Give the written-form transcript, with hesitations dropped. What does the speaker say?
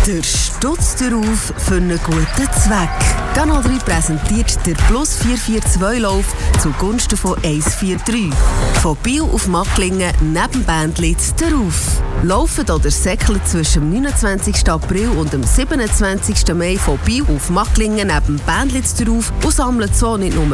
Der Stutz darauf für einen guten Zweck. Kanal 3 präsentiert der Plus 442-Lauf zugunsten von 143. Von Biel auf Macklingen neben Bändlitz darauf. Laufen oder säckeln zwischen dem 29. April und dem 27. Mai von Biel auf Macklingen neben Bändlitz darauf und sammeln so nicht nur